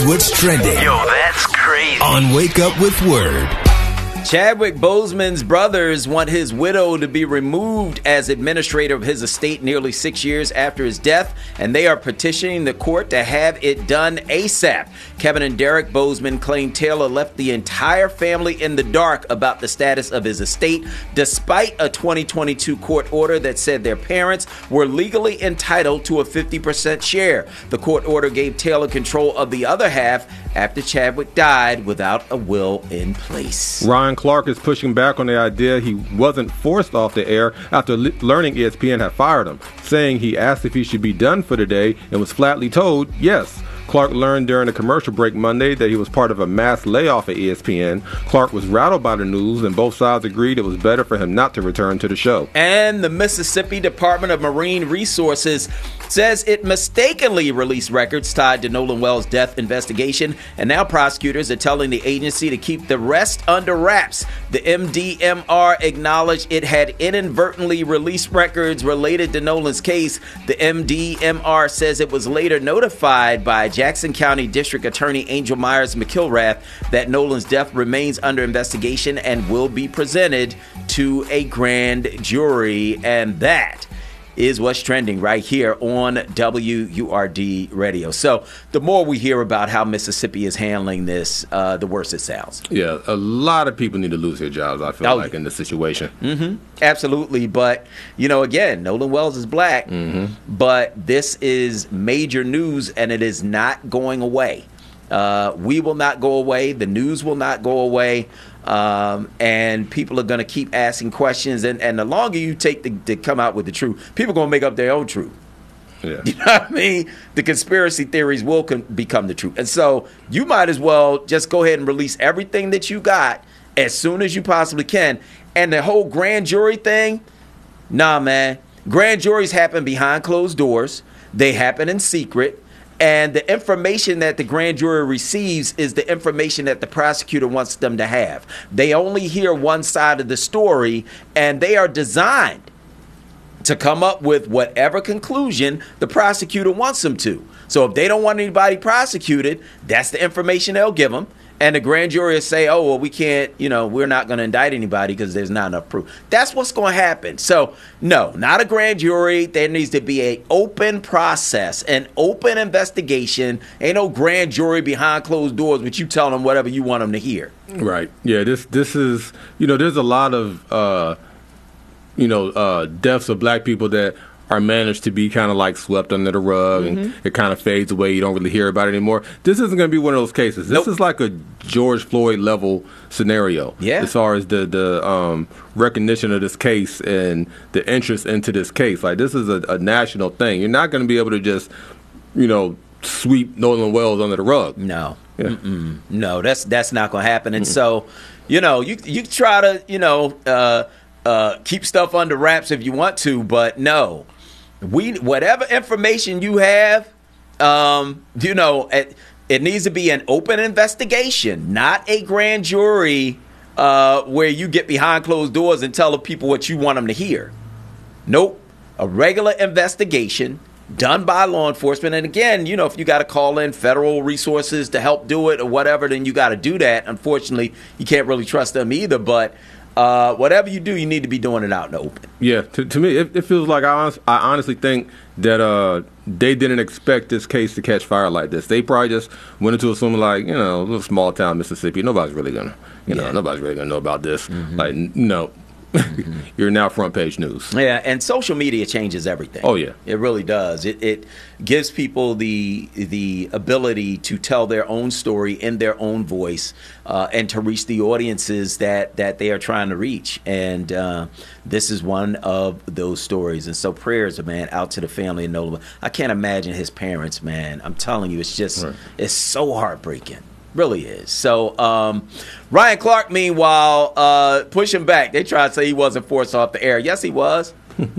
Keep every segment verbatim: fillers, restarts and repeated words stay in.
what's trending. Yo, that's crazy. On Wake Up with Word. Chadwick Boseman's brothers want his widow to be removed as administrator of his estate nearly six years after his death, and they are petitioning the court to have it done ASAP. Kevin and Derek Boseman claim Taylor left the entire family in the dark about the status of his estate, despite a twenty twenty-two court order that said their parents were legally entitled to a fifty percent share. The court order gave Taylor control of the other half after Chadwick died without a will in place. Ryan Clark is pushing back on the idea he wasn't forced off the air after le- learning E S P N had fired him, saying he asked if he should be done for the day and was flatly told yes. Clark learned during a commercial break Monday that he was part of a mass layoff at E S P N. Clark was rattled by the news, and both sides agreed it was better for him not to return to the show. And the Mississippi Department of Marine Resources says it mistakenly released records tied to Nolan Wells' death investigation, and now prosecutors are telling the agency to keep the rest under wraps. The M D M R acknowledged it had inadvertently released records related to Nolan's case. The M D M R says it was later notified by Jackson County District Attorney Angel Myers McIlrath that Nolan's death remains under investigation and will be presented to a grand jury. And that is what's trending right here on W U R D Radio. So the more we hear about how Mississippi is handling this, uh, the worse it sounds. Yeah, a lot of people need to lose their jobs, I feel oh, like, in this situation. Mm-hmm. Absolutely. But, you know, again, Nolan Wells is black, mm-hmm. but this is major news, and it is not going away. Uh, we will not go away. The news will not go away. Um, and people are going to keep asking questions. And, and the longer you take to, to come out with the truth, people are going to make up their own truth. Yeah. You know what I mean? The conspiracy theories will con- become the truth. And so you might as well just go ahead and release everything that you got as soon as you possibly can. And the whole grand jury thing, nah, man. Grand juries happen behind closed doors. They happen in secret. And the information that the grand jury receives is the information that the prosecutor wants them to have. They only hear one side of the story, and they are designed to come up with whatever conclusion the prosecutor wants them to. So if they don't want anybody prosecuted, that's the information they'll give them. And the grand jury will say, oh, well, we can't, you know, we're not going to indict anybody because there's not enough proof. That's what's going to happen. So, no, not a grand jury. There needs to be an open process, an open investigation. Ain't no grand jury behind closed doors, but you tell them whatever you want them to hear. Right. Yeah, this this is, you know, there's a lot of, uh, you know, uh, deaths of black people that are managed to be kind of like swept under the rug, mm-hmm. and it kind of fades away. You don't really hear about it anymore. This isn't going to be one of those cases. This nope. is like a George Floyd level scenario, yeah. as far as the the um, recognition of this case and the interest into this case. Like, this is a, a national thing. You're not going to be able to just, you know, sweep Nolan Wells under the rug. No, yeah. Mm-mm. no, that's that's not going to happen. And mm-hmm. so, you know, you you try to, you know, uh, uh, keep stuff under wraps if you want to, but no. We whatever information you have, um, you know, it, it needs to be an open investigation, not a grand jury uh, where you get behind closed doors and tell the people what you want them to hear. Nope, a regular investigation done by law enforcement. And again, you know, if you got to call in federal resources to help do it or whatever, then you got to do that. Unfortunately, you can't really trust them either, but. Uh, whatever you do, you need to be doing it out in the open. Yeah, to, to me, it, it feels like I, honest, I honestly think that uh, they didn't expect this case to catch fire like this. They probably just went into assuming, like, you know, a little small town Mississippi. Nobody's really gonna, you know, yeah. nobody's really gonna know about this. Mm-hmm. Like, no. Mm-hmm. You're now front page news. Yeah, and social media changes everything. Oh yeah, it really does. It it gives people the the ability to tell their own story in their own voice, uh, and to reach the audiences that that they are trying to reach. And uh, this is one of those stories. And so prayers, man, out to the family of Nolan. I can't imagine his parents, man. I'm telling you, it's just right. it's so heartbreaking. Really is. So um, Ryan Clark, meanwhile, uh, pushing back. They try to say he wasn't forced off the air. Yes, he was.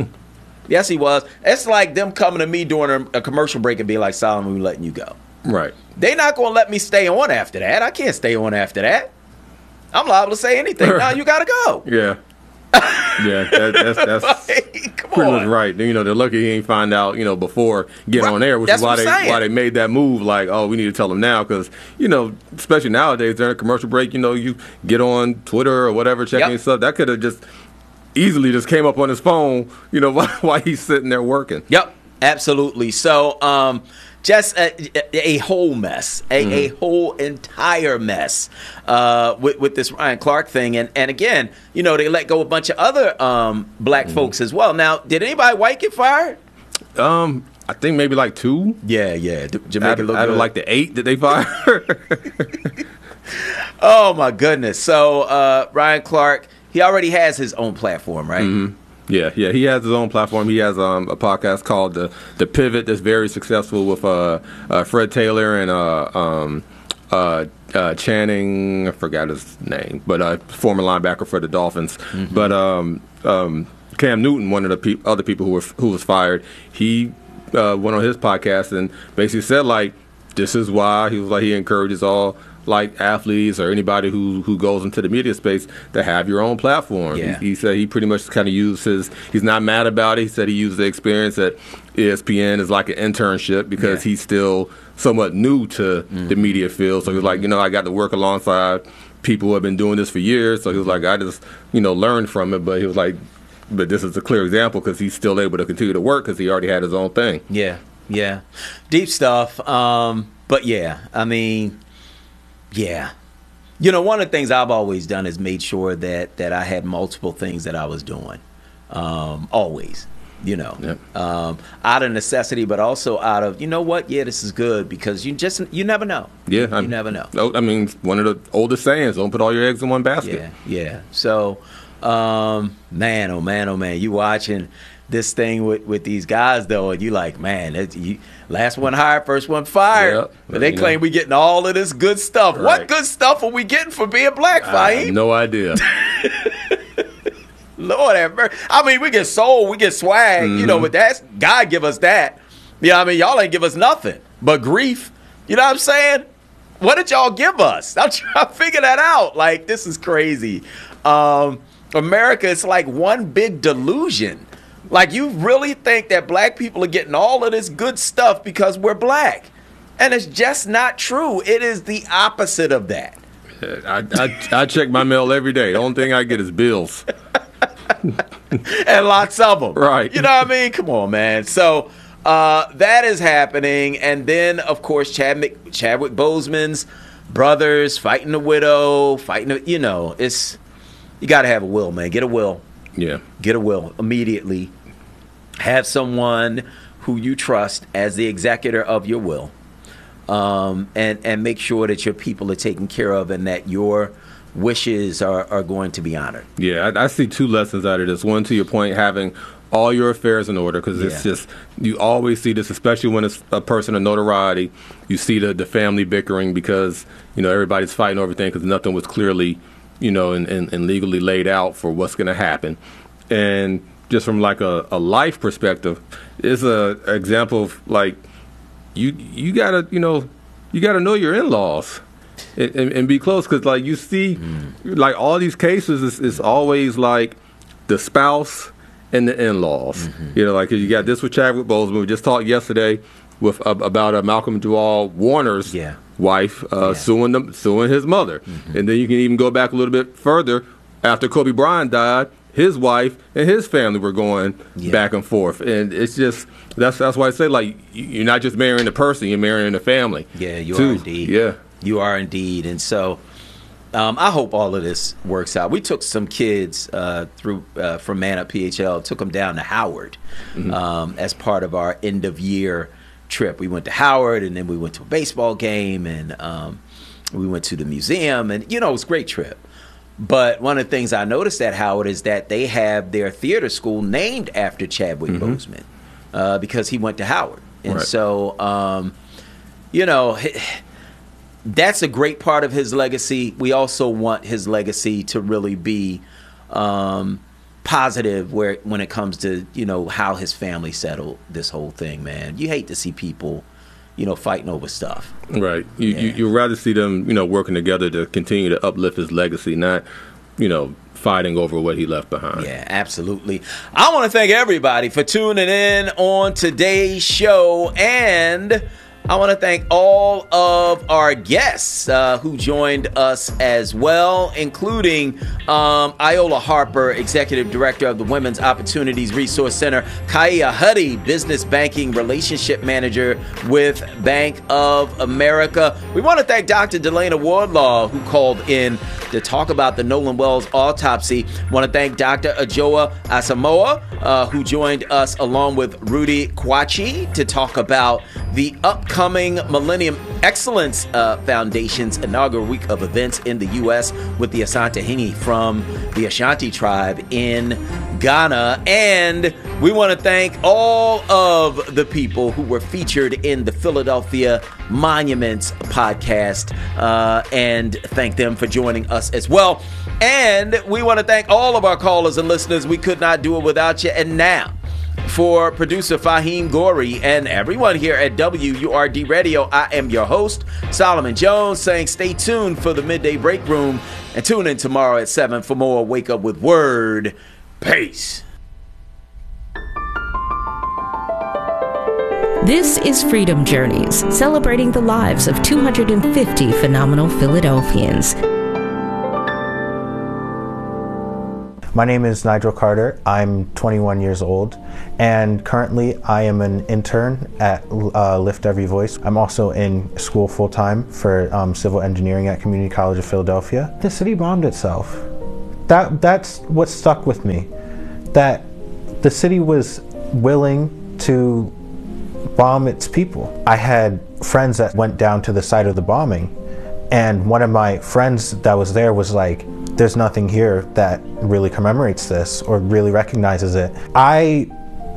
Yes, he was. It's like them coming to me during a, a commercial break and be like, Solomon, we're letting you go. Right. They're not going to let me stay on after that. I can't stay on after that. I'm liable to say anything. Now you got to go. Yeah. Yeah, that, that's, that's like, Come Pretty on. much right. You know, they're lucky he ain't find out, you know, before getting Right. on air, which That's is why what they I'm saying. why they made that move. Like, oh, we need to tell him now because, you know, especially nowadays during a commercial break, you know, you get on Twitter or whatever, checking Yep. stuff. That could have just easily just came up on his phone, you know, while, while he's sitting there working. Yep, absolutely. So, um, just a, a whole mess, a, Mm-hmm. a whole entire mess uh, with, with this Ryan Clark thing. And, and again, you know, they let go a bunch of other um, black Mm-hmm. folks as well. Now, did anybody white get fired? Um, I think maybe like two. Yeah, yeah. D- Out Jamaica of, look out of good. like the eight that they fired. Oh, my goodness. So, uh, Ryan Clark, he already has his own platform, right? Mm-hmm. Yeah, yeah, he has his own platform. He has um, a podcast called the the Pivot that's very successful with uh, uh, Fred Taylor and uh, um, uh, uh, Channing. I forgot his name, but uh, former linebacker for the Dolphins. Mm-hmm. But um, um, Cam Newton, one of the pe- other people who were, who was fired, he uh, went on his podcast and basically said like, this is why he was like he encourages all like athletes or anybody who, who goes into the media space to have your own platform. Yeah. He, he said he pretty much kind of used his, he's not mad about it. He said he used the experience at E S P N as like an internship because Yeah. he's still somewhat new to Mm-hmm. the media field. So he was like, you know, I got to work alongside people who have been doing this for years. So he was like, I just, you know, learned from it. But he was like, but this is a clear example because he's still able to continue to work because he already had his own thing. Yeah, yeah. Deep stuff. Um, but yeah, I mean, yeah. You know, one of the things I've always done is made sure that that I had multiple things that I was doing. Um, always, you know, Yep. um, out of necessity, but also out of, you know what? Yeah, this is good because you just, you never know. Yeah. You I'm- never know. Oh, I mean, one of the oldest sayings, don't put all your eggs in one basket. Yeah, yeah. So, um, man, oh man, oh man, you watching this thing with, with these guys though, and you like, man, it, you, last one hired, first one fired. Yep. But they You claim know. we getting all of this good stuff. What Right. good stuff are we getting for being black, I have Fahim? no idea. Lord have mercy. I mean, we get soul, we get swag, you know, but that's God give us that. You know what I mean? Y'all ain't give us nothing but grief. You know what I'm saying? What did y'all give us? I'm trying to figure that out. Like, this is crazy. Um, America is like one big delusion. Like, you really think that black people are getting all of this good stuff because we're black. And it's just not true. It is the opposite of that. I, I, I check my mail every day. The only thing I get is bills. And lots of them. Right. You know what I mean? Come on, man. So uh, that is happening. And then, of course, Chad Mc, Chadwick Boseman's brothers fighting the widow, fighting, the, you know, it's, you got to have a will, man. Get a will. Yeah. Get a will immediately. Have someone who you trust as the executor of your will. Um, and, and make sure that your people are taken care of and that your wishes are, are going to be honored. Yeah, I, I see two lessons out of this. One, to your point, having all your affairs in order, because it's Yeah. just, you always see this, especially when it's a person of notoriety. You see the, the family bickering because, you know, everybody's fighting over things because nothing was clearly, you know, and, and, and legally laid out for what's going to happen. And just from like a, a life perspective, it's a example of like, you you gotta, you know, you gotta know your in-laws. And, and, and be close because like you see like all these cases is, is always like the spouse and the in-laws. You know, like you got this with Chadwick Boseman. We just talked yesterday with uh, about uh, Malcolm Jamal Warner's Yeah. wife uh, Yeah. suing them, suing his mother. And then you can even go back a little bit further after Kobe Bryant died. His wife and his family were going Yeah. back and forth, and it's just that's that's why I say like you're not just marrying a person, you're marrying a family. Yeah, you too. are indeed. Yeah. You are indeed. And so um, I hope all of this works out. We took some kids uh, through uh, from Man Up P H L, took them down to Howard um, as part of our end of year trip. We went to Howard and then we went to a baseball game and um, we went to the museum and, you know, it was a great trip. But one of the things I noticed at Howard is that they have their theater school named after Chadwick Boseman uh, because he went to Howard. And Right. so, um, you know, that's a great part of his legacy. We also want his legacy to really be um, positive where when it comes to, you know, how his family settled this whole thing, man. You hate to see people, you know, fighting over stuff. Right. You, Yeah. you you'd rather see them, you know, working together to continue to uplift his legacy, not, you know, fighting over what he left behind. Yeah, absolutely. I want to thank everybody for tuning in on today's show, and I want to thank all of our guests uh, who joined us as well, including um, Iola Harper, Executive Director of the Women's Opportunities Resource Center, Kaya Huddy, Business Banking Relationship Manager with Bank of America. We want to thank Doctor Delana Wardlaw, who called in to talk about the Nolan Wells autopsy. I want to thank Doctor Ajoa Asamoah, uh, who joined us along with Rudy Kwachi to talk about the upcoming Millennium Excellence uh, Foundation's inaugural week of events in the U S with the Asante Hingi from the Ashanti tribe in Ghana. And we want to thank all of the people who were featured in the Philadelphia Monuments podcast uh, and thank them for joining us as well. And we want to thank all of our callers and listeners. We could not do it without you. And now, for producer Fahim Gori and everyone here at W U R D Radio, I am your host, Solomon Jones, saying stay tuned for the Midday Break Room and tune in tomorrow at seven for more Wake Up With Word. Peace. This is Freedom Journeys, celebrating the lives of two hundred fifty phenomenal Philadelphians. My name is Nigel Carter. I'm twenty-one years old, and currently I am an intern at uh, Lift Every Voice. I'm also in school full-time for um, civil engineering at Community College of Philadelphia. The city bombed itself. That That's what stuck with me, that the city was willing to bomb its people. I had friends that went down to the site of the bombing, and one of my friends that was there was like, there's nothing here that really commemorates this or really recognizes it. I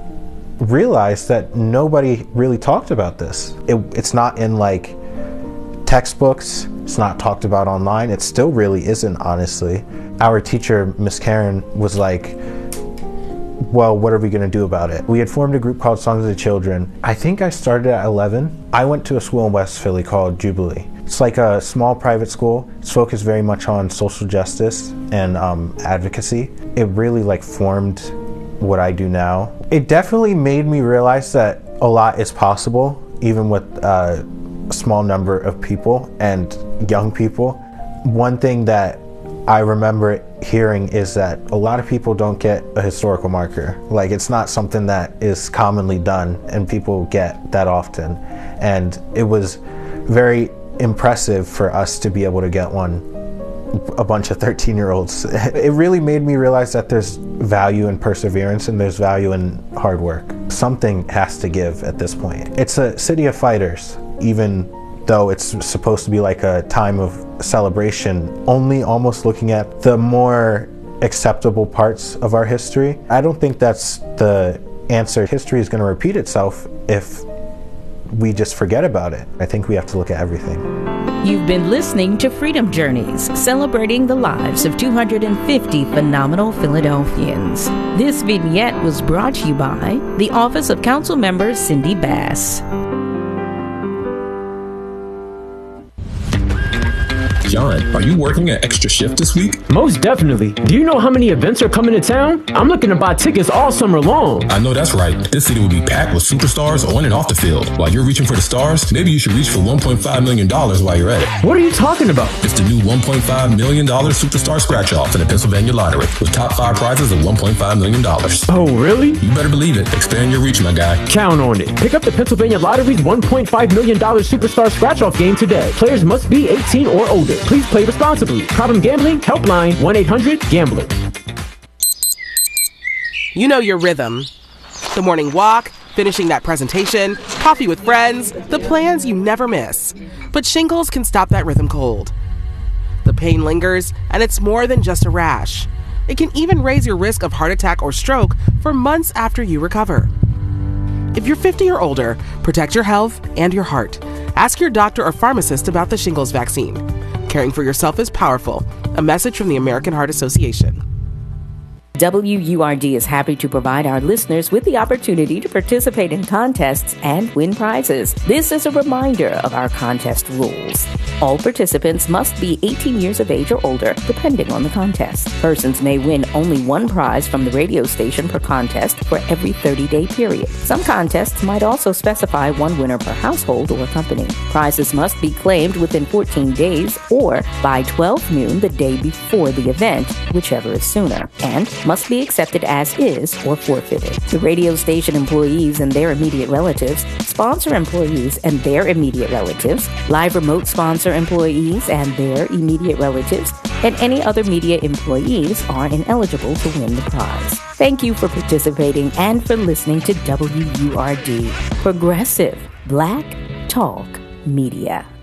realized that nobody really talked about this. It, it's not in like textbooks, it's not talked about online. It still really isn't, honestly. Our teacher, Miss Karen, was like, well, what are we gonna do about it? We had formed a group called Songs of the Children. I think I started at eleven. I went to a school in West Philly called Jubilee. It's like a small private school. It's focused very much on social justice and um, advocacy. It really like formed what I do now. It definitely made me realize that a lot is possible, even with uh, a small number of people and young people. One thing that I remember hearing is that a lot of people don't get a historical marker. Like, it's not something that is commonly done and people get that often. And it was very impressive for us to be able to get one, a bunch of thirteen year olds. It really made me realize that there's value in perseverance and there's value in hard work. Something has to give at this point. It's a city of fighters, even though it's supposed to be like a time of celebration, only almost looking at the more acceptable parts of our history. I don't think that's the answer. History is going to repeat itself if we just forget about it. I think we have to look at everything. You've been listening to Freedom Journeys, celebrating the lives of two hundred fifty phenomenal Philadelphians. This vignette was brought to you by the Office of Council Member Cindy Bass. John, are you working an extra shift this week? Most definitely. Do you know how many events are coming to town? I'm looking to buy tickets all summer long. I know that's right. This city will be packed with superstars on and off the field. While you're reaching for the stars, maybe you should reach for one point five million dollars while you're at it. What are you talking about? It's the new one point five million dollars Superstar Scratch-Off in the Pennsylvania Lottery with top five prizes of one point five million dollars. Oh, really? You better believe it. Expand your reach, my guy. Count on it. Pick up the Pennsylvania Lottery's one point five million dollars Superstar Scratch-Off game today. Players must be eighteen or older. Please play responsibly. Problem gambling? Helpline one eight hundred gambler. You know your rhythm. The morning walk, finishing that presentation, coffee with friends, the plans you never miss. But shingles can stop that rhythm cold. The pain lingers, and it's more than just a rash. It can even raise your risk of heart attack or stroke for months after you recover. If you're fifty or older, protect your health and your heart. Ask your doctor or pharmacist about the shingles vaccine. Caring for yourself is powerful. A message from the American Heart Association. W U R D is happy to provide our listeners with the opportunity to participate in contests and win prizes. This is a reminder of our contest rules. All participants must be eighteen years of age or older, depending on the contest. Persons may win only one prize from the radio station per contest for every thirty-day period. Some contests might also specify one winner per household or company. Prizes must be claimed within fourteen days or by twelve noon the day before the event, whichever is sooner, and must be accepted as is or forfeited. The radio station employees and their immediate relatives, sponsor employees and their immediate relatives, live remote sponsor employees and their immediate relatives, and any other media employees are ineligible to win the prize. Thank you for participating and for listening to W U R D, Progressive Black Talk Media.